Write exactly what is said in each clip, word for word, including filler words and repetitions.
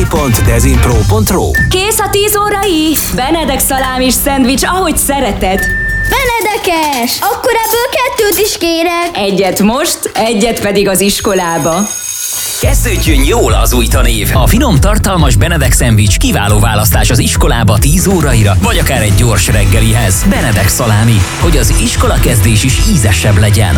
pont dezinpro pont ru. Kész a tíz órai? Benedek szalámis szendvics, ahogy szereted. Benedekes! Akkor ebből kettőt is kérek. Egyet most, egyet pedig az iskolába. Kezdődjön jól az új tanév! A finom, tartalmas Benedek szendvics kiváló választás az iskolába tíz óraira, vagy akár egy gyors reggelihez. Benedek szalámi, hogy az iskola kezdés is ízesebb legyen.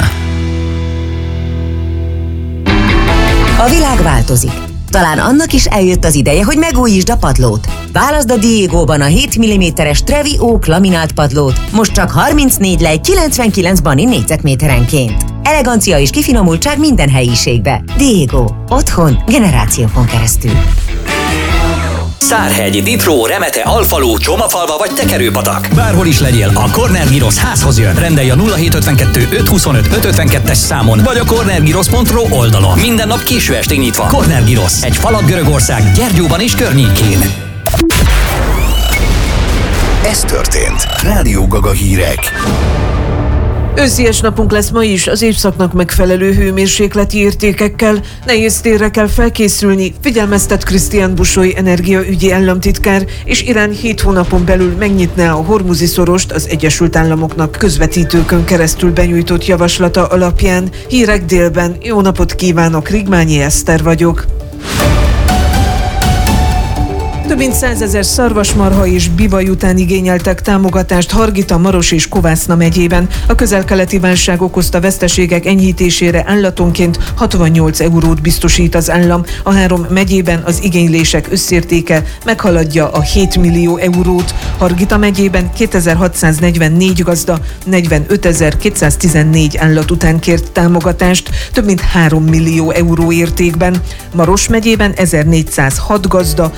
A világ változik. Talán annak is eljött az ideje, hogy megújítsd a padlót. Válaszd a Diegóban a hét milliméteres Trevi Oak laminált padlót, most csak harmincnégy lej kilencvenkilenc bani négyzetméterenként. Elegancia és kifinomultság minden helyiségbe. Diego. Otthon generációkon keresztül. Szárhegy, Ditró, Remete, Alfaló, Csomafalva vagy Tekerőpatak. Bárhol is legyél, a Corner Gyrosz házhoz jön. Rendelj a nulla hét ötvenkettő ötszázhuszonöt ötszázötvenkettes számon, vagy a corner gyrosz pont ru oldalon. Minden nap késő estig nyitva. Corner Gyrosz, egy falat Görögország, Gyergyóban és környékén. Ez történt. Rádió Gaga hírek. Őszies napunk lesz ma is, az évszaknak megfelelő hőmérsékleti értékekkel. Nehéz térre kell felkészülni, figyelmeztet Krisztián Busoly energiaügyi államtitkár, és Irán hét hónapon belül megnyitná a Hormuzi szorost az Egyesült Államoknak közvetítőkön keresztül benyújtott javaslata alapján. Hírek délben, jó napot kívánok, Rigmányi Eszter vagyok. Több mint százezer szarvasmarha és bivaj után igényeltek támogatást Hargita, Maros és Kovászna megyében. A közel-keleti válság okozta veszteségek enyhítésére állatonként hatvannyolc eurót biztosít az állam. A három megyében az igénylések összértéke meghaladja a hét millió eurót. Hargita megyében kétezer-hatszáznegyvennégy gazda negyvenötezer-kétszáztizennégy állat után kért támogatást, több mint három millió euró értékben. Maros megyében ezernégyszázhat gazda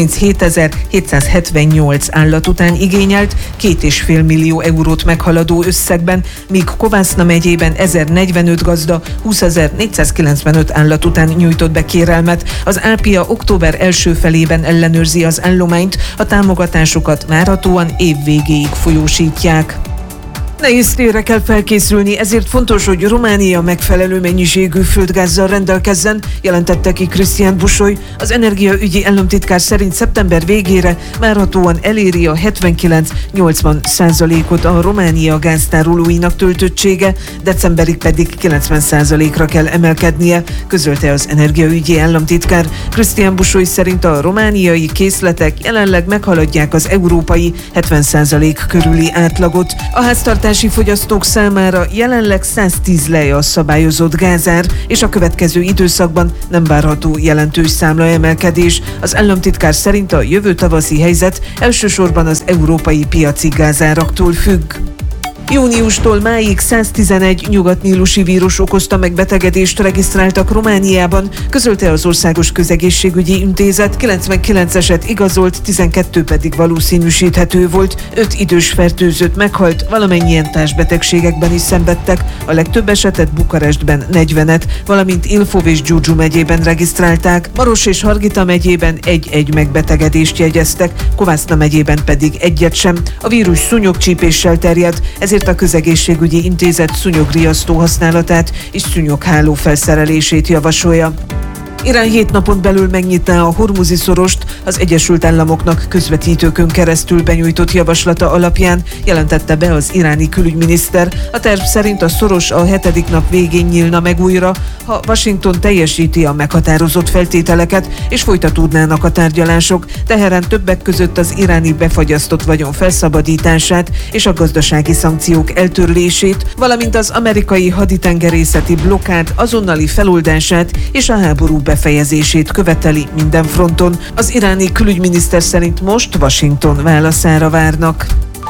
harminchetezer-hétszázhetvennyolc állat után igényelt két és fél millió eurót meghaladó összegben, míg Kovászna megyében ezernegyvenöt gazda húszezer-négyszázkilencvenöt állat után nyújtott be kérelmet. Az Alpia október első felében ellenőrzi az állományt, a támogatásokat várhatóan év végéig folyósítják. Nehéz térre kell felkészülni, ezért fontos, hogy Románia megfelelő mennyiségű földgázzal rendelkezzen, jelentette ki Krisztián Busoly. Az energiaügyi államtitkár szerint szeptember végére várhatóan eléri a hetvenkilenc-nyolcvan százalékot a Románia gáztárolóinak töltöttsége, decemberig pedig kilencven százalékra kell emelkednie, közölte az energiaügyi államtitkár. Krisztián Busoly szerint a romániai készletek jelenleg meghaladják az európai hetven százalék körüli átlagot. A háztartás fogyasztók számára jelenleg száztíz lej a szabályozott gázár, és a következő időszakban nem várható jelentős számlaemelkedés. Az államtitkár szerint a jövő tavaszi helyzet elsősorban az európai piaci gázáraktól függ. Júniustól máig száztizenegy nyugatnílusi vírus okozta megbetegedést regisztráltak Romániában, közölte az Országos Közegészségügyi Intézet. kilencvenkilenc eset igazolt, tizenkettő pedig valószínűsíthető volt. öt idős fertőzött meghalt, valamennyien társbetegségekben is szenvedtek. A legtöbb esetet Bukarestben negyvenet, valamint Ilfov és Giurgiu megyében regisztrálták. Maros és Hargita megyében egy-egy megbetegedést jegyeztek, Kovászna megyében pedig egyet sem. A vírus szúnyogcsípéssel terjed, ezért a Közegészségügyi Intézet szúnyogriasztó használatát és szúnyogháló felszerelését javasolja. Irán hét napon belül megnyitná a Hormuzi szorost az Egyesült Államoknak közvetítőkön keresztül benyújtott javaslata alapján, jelentette be az iráni külügyminiszter. A terv szerint a szoros a hetedik nap végén nyílna meg újra, ha Washington teljesíti a meghatározott feltételeket, és folytatódnának a tárgyalások. Teherán többek között az iráni befagyasztott vagyon felszabadítását és a gazdasági szankciók eltörlését, valamint az amerikai haditengerészeti blokkád azonnali feloldását és a háború befejezését követeli minden fronton. Az iráni külügyminiszter szerint most Washington válaszára várnak.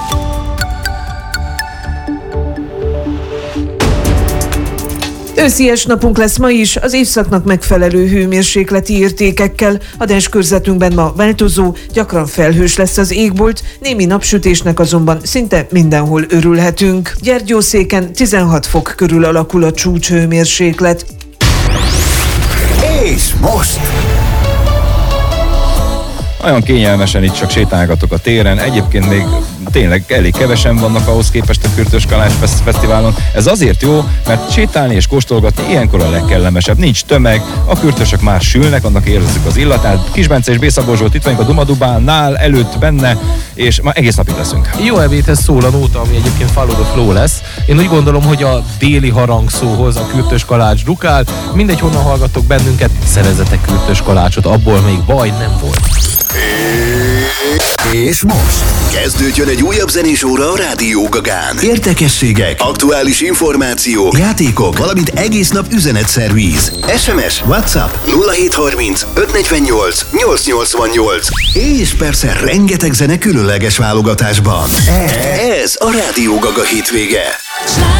Őszies napunk lesz ma is, az évszaknak megfelelő hőmérsékleti értékekkel. Adáskörzetünkben ma változó, gyakran felhős lesz az égbolt, némi napsütésnek azonban szinte mindenhol örülhetünk. Gyergyószéken tizenhat fok körül alakul a Olyan kényelmesen itt csak sétálgatok a téren. Egyébként még tényleg elég kevesen vannak ahhoz képest a Kürtös Kalács Fesztiválon. Ez azért jó, mert sétálni és kóstolgatni ilyenkor a legkellemesebb. Nincs tömeg, a kürtösök már sülnek, annak érezzük az illatát. Kis Bence és B. Szabó Zsolt itt vagyunk a Dumadubánál, előtt benne, és már egész nap itt leszünk. Jó ebédhez szól a nóta, ami egyébként Follow the Flow lesz. Én úgy gondolom, hogy a déli harangszóhoz a Kürtös Kalács dukál. Mindegy, honnan hallgattok bennünket, szerezzetek Kürtös Kalácsot, abból még baj nem volt. És most kezdődjön egy újabb zenés óra a Rádió Gagán. Érdekességek, aktuális információk, játékok, valamint egész nap üzenetszervíz. es em es, WhatsApp nulla hét harminc öt negyvennyolc nyolc nyolcvannyolc. És persze rengeteg zene különleges válogatásban. Ez a Rádió Gaga hétvége.